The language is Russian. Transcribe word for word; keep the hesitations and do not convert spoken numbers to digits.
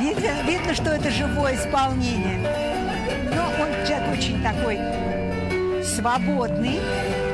Видно, видно, что это живое исполнение. Но он человек очень такой свободный.